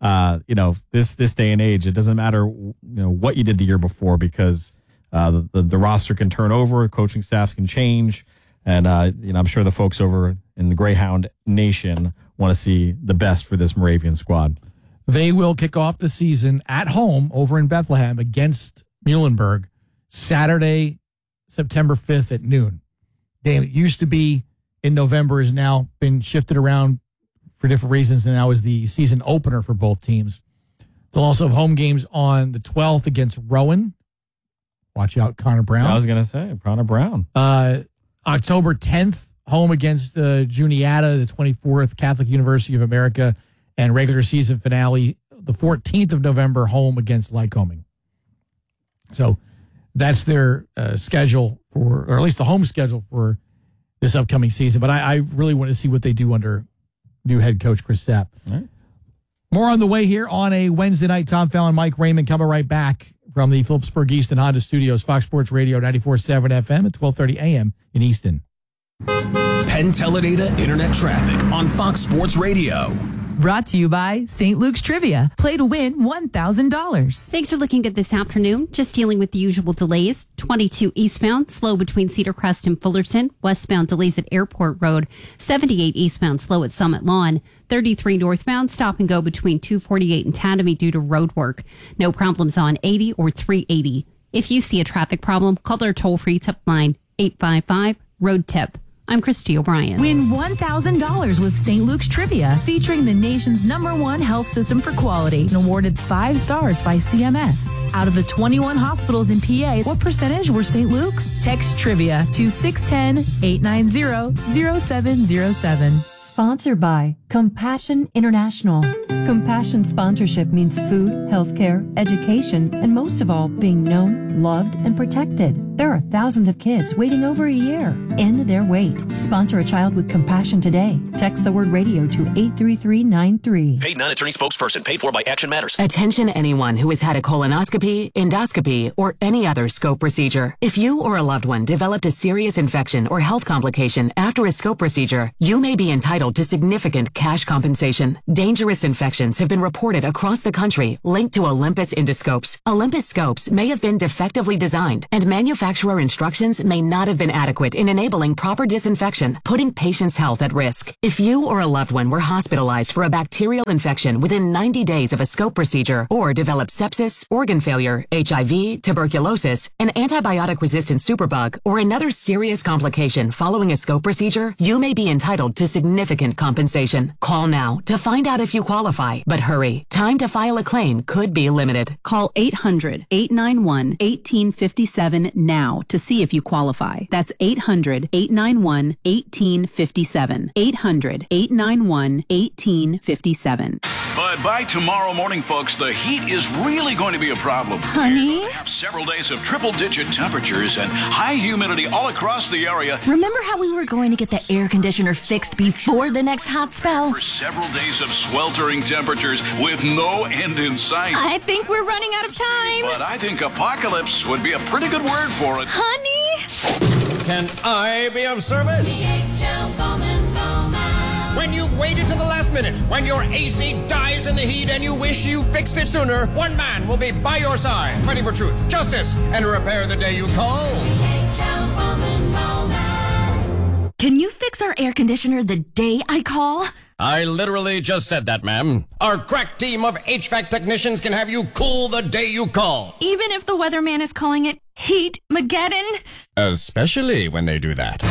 this day and age, it doesn't matter what you did the year before, because the roster can turn over, coaching staffs can change, and I'm sure the folks over in the Greyhound Nation want to see the best for this Moravian squad. They will kick off the season at home over in Bethlehem against Muhlenberg Saturday, September 5th at noon. Damn, it used to be in November, has now been shifted around for different reasons, and now is the season opener for both teams. They'll also have home games on the 12th against Rowan. Watch out, Connor Brown. I was going to say, Connor Brown. October 10th, home against Juniata, the 24th, Catholic University of America, and regular season finale, the 14th of November, home against Lycoming. So that's their schedule for, or at least the home schedule for this upcoming season. But I really want to see what they do under new head coach Chris Sapp. Right. More on the way here on a Wednesday night. Tom Fallon, Mike Raymond coming right back from the Phillipsburg Easton Honda Studios, Fox Sports Radio 94.7 FM at 12:30 a.m. in Easton. Penn Teledata Internet Traffic on Fox Sports Radio. Brought to you by St. Luke's Trivia. Play to win $1,000. Thanks for looking at this afternoon. Just dealing with the usual delays. 22 eastbound, slow between Cedar Crest and Fullerton. Westbound delays at Airport Road. 78 eastbound, slow at Summit Lawn. 33 northbound, stop and go between 248 and Tatamy due to road work. No problems on 80 or 380. If you see a traffic problem, call our toll-free tip line, 855-ROAD-TIP. I'm Christy O'Brien. Win $1,000 with St. Luke's Trivia, featuring the nation's #1 health system for quality and awarded 5 stars by CMS. Out of the 21 hospitals in PA, what percentage were St. Luke's? Text Trivia to 610-890-0707. Sponsored by Compassion International. Compassion sponsorship means food, healthcare, education, and most of all, being known, loved, and protected. There are thousands of kids waiting over a year. End their wait. Sponsor a child with compassion today. Text the word radio to 83393. Paid non-attorney spokesperson. Paid for by Action Matters. Attention anyone who has had a colonoscopy, endoscopy, or any other scope procedure. If you or a loved one developed a serious infection or health complication after a scope procedure, you may be entitled to significant cash compensation. Dangerous infections have been reported across the country linked to Olympus endoscopes. Olympus scopes may have been defectively designed, and manufacturer instructions may not have been adequate in enabling proper disinfection, putting patients' health at risk. If you or a loved one were hospitalized for a bacterial infection within 90 days of a scope procedure, or developed sepsis, organ failure, HIV, tuberculosis, an antibiotic-resistant superbug, or another serious complication following a scope procedure, you may be entitled to significant compensation. Call now to find out if you qualify, but hurry. Time to file a claim could be limited. Call 800-891-1857 now to see if you qualify. That's 800-891-1857. 800-891-1857. But by tomorrow morning, folks, the heat is really going to be a problem. Honey? We have several days of triple-digit temperatures and high humidity all across the area. Remember how we were going to get the air conditioner fixed before the next hot spell? For several days of sweltering temperatures with no end in sight. I think we're running out of time. But I think apocalypse would be a pretty good word for it. Honey? Can I be of service? When you've waited to the last minute, when your AC dies in the heat and you wish you fixed it sooner, one man will be by your side, fighting for truth, justice, and repair the day you call. Can you fix our air conditioner the day I call? I literally just said that, ma'am. Our crack team of HVAC technicians can have you cool the day you call. Even if the weatherman is calling it Heat-mageddon? Especially when they do that.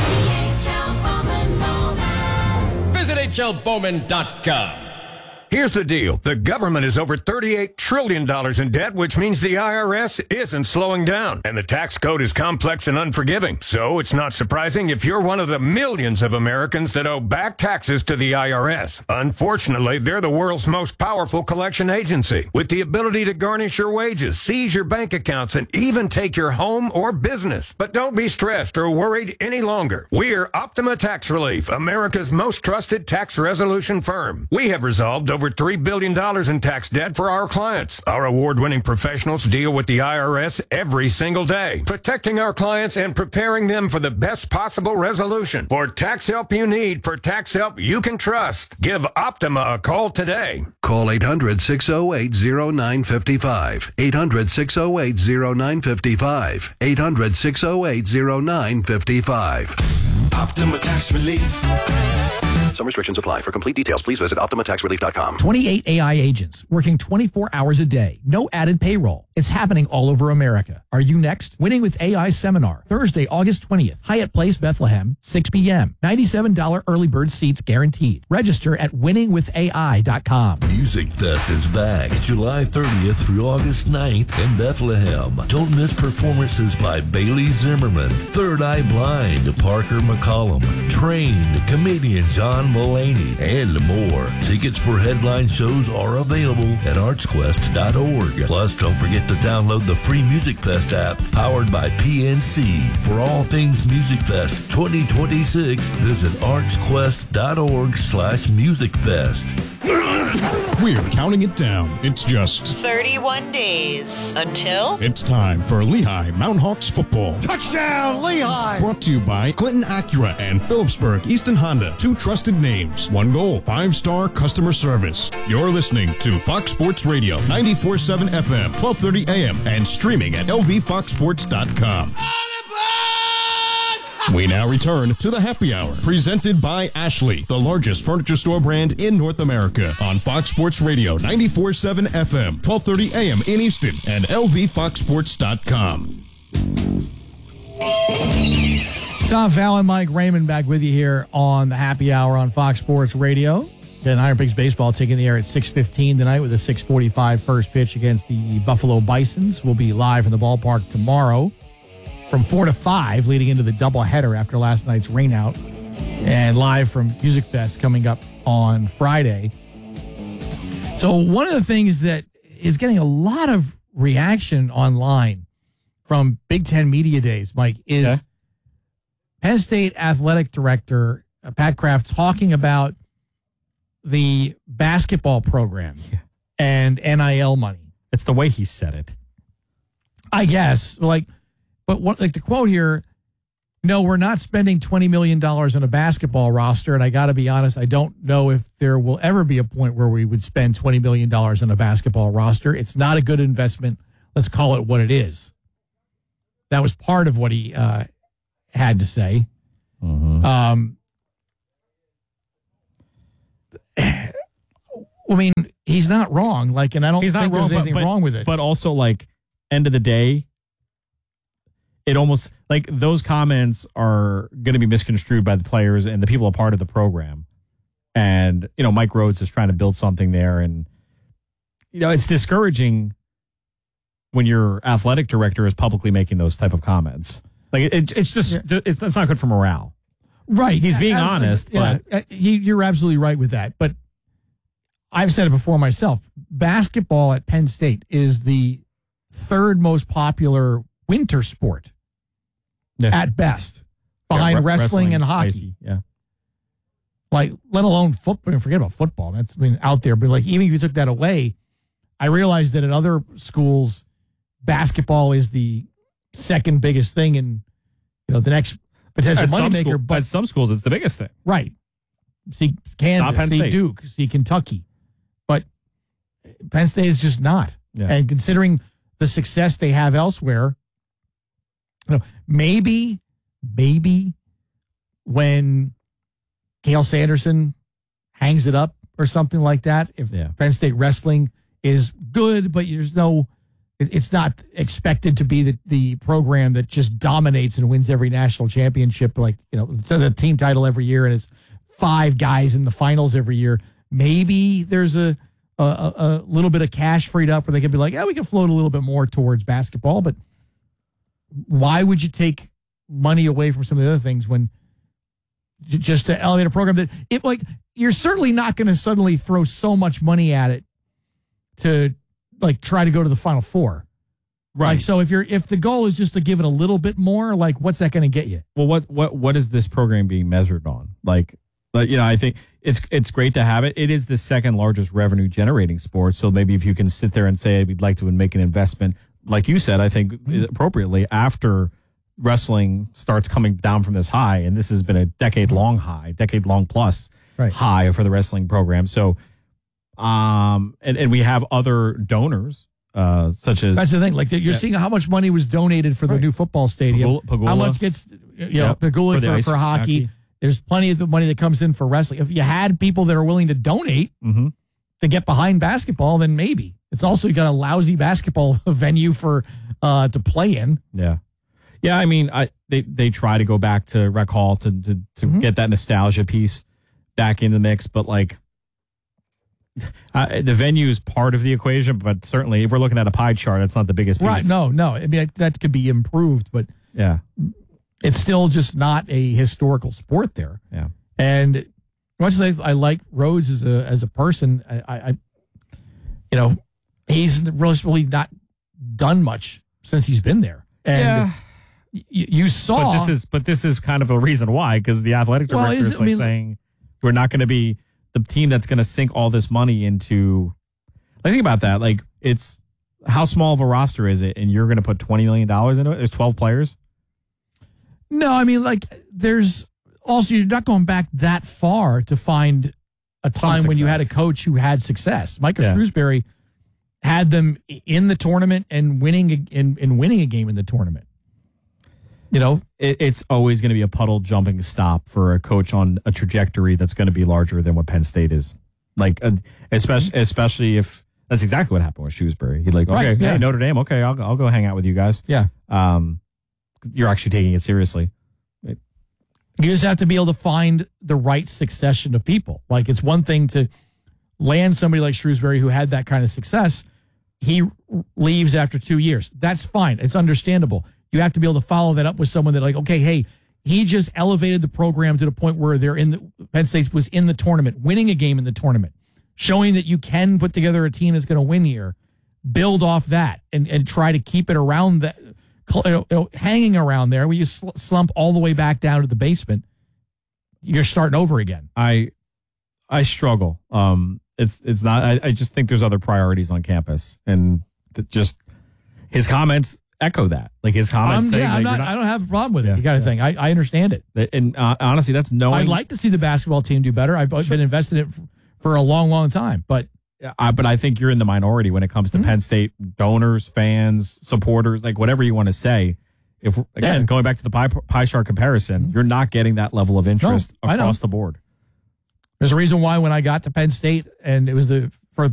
Visit HLBowman.com. Here's the deal. The government is over $38 trillion in debt, which means the IRS isn't slowing down. And the tax code is complex and unforgiving. So it's not surprising if you're one of the millions of Americans that owe back taxes to the IRS. Unfortunately, they're the world's most powerful collection agency, with the ability to garnish your wages, seize your bank accounts, and even take your home or business. But don't be stressed or worried any longer. We're Optima Tax Relief, America's most trusted tax resolution firm. We have resolved over $3 billion in tax debt for our clients. Our award-winning professionals deal with the IRS every single day, protecting our clients and preparing them for the best possible resolution. For tax help you need, for tax help you can trust, give Optima a call today. Call 800-608-0955. 800-608-0955. 800-608-0955. Optima Tax Relief. Some restrictions apply. For complete details, please visit OptimaTaxRelief.com. 28 AI agents working 24 hours a day. No added payroll. It's happening all over America. Are you next? Winning with AI seminar, Thursday, August 20th. Hyatt Place, Bethlehem, 6 p.m. $97 early bird seats guaranteed. Register at winningwithai.com. Music Fest is back July 30th through August 9th in Bethlehem. Don't miss performances by Bailey Zimmerman, Third Eye Blind, Parker McCollum, Trained, comedian John Mulaney, and more. Tickets for headline shows are available at artsquest.org. Plus, don't forget to download the free Music Fest app powered by PNC. For all things Music Fest 2026, visit artsquest.org/musicfest. We're counting it down. It's just 31 days until it's time for Lehigh Mountain Hawks football. Touchdown, Lehigh! Brought to you by Clinton Acura and Phillipsburg Easton Honda. Two trusted names, one goal, 5-star customer service. You're listening to Fox Sports Radio, 94.7 FM, 12:30 a.m. and streaming at lvfoxsports.com. We now return to the Happy Hour, presented by Ashley, the largest furniture store brand in North America, on Fox Sports Radio, 94.7 FM, 12:30 a.m. in Easton, and lvfoxsports.com. Tom Fallon, Mike Raymond back with you here on the Happy Hour on Fox Sports Radio. Then Iron Pigs baseball taking the air at 6:15 tonight with a 6:45 first pitch against the Buffalo Bisons. We'll be live from the ballpark tomorrow from 4 to 5, leading into the doubleheader after last night's rainout. And live from Music Fest coming up on Friday. So one of the things that is getting a lot of reaction online from Big Ten Media Days, Mike, is Penn State Athletic Director Pat Kraft talking about the basketball program and NIL money. It's the way he said it. I guess. But what, the quote here, no, we're not spending $20 million on a basketball roster. And I got to be honest, I don't know if there will ever be a point where we would spend $20 million on a basketball roster. It's not a good investment. Let's call it what it is. That was part of what he had to say. Mm-hmm. I mean, he's not wrong. And I don't think there's anything wrong with it. But also, end of the day, it almost those comments are going to be misconstrued by the players and the people a part of the program. And, Mike Rhodes is trying to build something there. And, it's discouraging when your athletic director is publicly making those type of comments. It's not good for morale. Right. He's being honest. But you're absolutely right with that. But I've said it before myself. Basketball at Penn State is the third most popular winter sport at best, behind wrestling and hockey. Yeah. Let alone football. Forget about football. That's out there. But even if you took that away, I realized that at other schools, basketball is the second biggest thing and the next potential moneymaker. But at some schools, it's the biggest thing. Right. See Kansas, see Duke, see Kentucky. But Penn State is just not. Yeah. And considering the success they have elsewhere, maybe when Cale Sanderson hangs it up or something like that, if Penn State wrestling is good, but it's not expected to be the program that just dominates and wins every national championship, so the team title every year and it's 5 guys in the finals every year. Maybe there's a little bit of cash freed up where they could be like, we can float a little bit more towards basketball, but why would you take money away from some of the other things when just to elevate a program that you're certainly not going to suddenly throw so much money at it to try to go to the Final Four. Right. So if the goal is just to give it a little bit more, what's that going to get you? Well, what is this program being measured on? I think it's great to have it. It is the second largest revenue generating sport. So maybe if you can sit there and say we'd like to make an investment, like you said, I think appropriately after wrestling starts coming down from this high, and this has been a decade long plus high for the wrestling program. So, and we have other donors. Such as that's the thing. You're seeing how much money was donated for the new football stadium. Pagula. How much gets Pagula for hockey. There's plenty of the money that comes in for wrestling. If you had people that are willing to donate to get behind basketball, then maybe. It's also got a lousy basketball venue for to play in. Yeah. Yeah, I mean, they try to go back to Rec Hall to get that nostalgia piece back in the mix, but the venue is part of the equation, but certainly if we're looking at a pie chart, that's not the biggest piece. Right, no. I mean, that could be improved, but yeah, it's still just not a historical sport there. Yeah. And much as I like Rhodes as a person, I he's really not done much since he's been there. And you saw, but this is kind of a reason why, because the athletic director is saying we're not going to be the team that's going to sink all this money into. Think about that. It's how small of a roster is it, and you're going to put $20 million into it? There's 12 players. No, I mean, there's also, you're not going back that far to find a time when you had a coach who had success. Micah Shrewsbury had them in the tournament and winning a game in the tournament. It's always going to be a puddle jumping stop for a coach on a trajectory that's going to be larger than what Penn State is. Especially if that's exactly what happened with Shrewsbury. Hey, Notre Dame. Okay, I'll go hang out with you guys. Yeah. You're actually taking it seriously. You just have to be able to find the right succession of people. It's one thing to land somebody like Shrewsbury who had that kind of success. He leaves after 2 years. That's fine. It's understandable. You have to be able to follow that up with someone that he just elevated the program to the point where Penn State was in the tournament, winning a game in the tournament, showing that you can put together a team that's going to win here, build off that, and try to keep it around that, hanging around there. Where you slump all the way back down to the basement, you're starting over again. I struggle. It's not. I just think there's other priorities on campus, and just his comments echo that. Like his comments say, I don't have a problem with it. You got to think. I understand it. And honestly, that's knowing. I'd like to see the basketball team do better. I've been invested in it for a long, long time. But I think you're in the minority when it comes to Penn State donors, fans, supporters, like whatever you want to say. If again, going back to the pie chart comparison, you're not getting that level of interest across the board. There's a reason why when I got to Penn State and it was the